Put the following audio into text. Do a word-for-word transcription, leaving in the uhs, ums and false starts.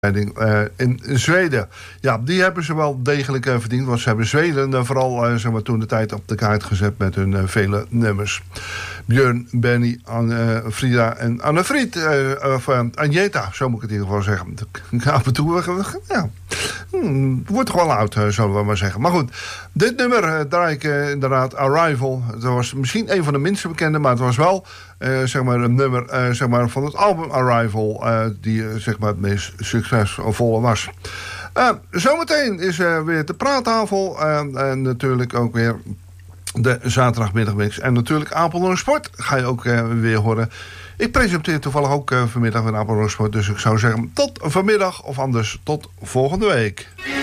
Uh, in Zweden. Ja, die hebben ze wel degelijk uh, verdiend. Want ze hebben Zweden uh, vooral uh, zeg maar, toen de tijd op de kaart gezet met hun uh, vele nummers. Björn, Benny, Anne, uh, Frida en Anne-Fried. Uh, of uh, Agneta, zo moet ik het in ieder geval zeggen. Af en toe, uh, ja, hmm, wordt toch wel oud, uh, zullen we maar zeggen. Maar goed, dit nummer uh, draai ik uh, inderdaad Arrival. Dat was misschien een van de minste bekende, maar het was wel uh, zeg maar een nummer uh, zeg maar, van het album Arrival, uh, die uh, zeg maar het meest succesvolle was. Uh, zometeen is uh, weer de praattafel uh, en natuurlijk ook weer de zaterdagmiddagmix. En natuurlijk Apeldoorn Sport ga je ook uh, weer horen. Ik presenteer toevallig ook uh, vanmiddag een Apeldoorn Sport. Dus ik zou zeggen tot vanmiddag of anders tot volgende week.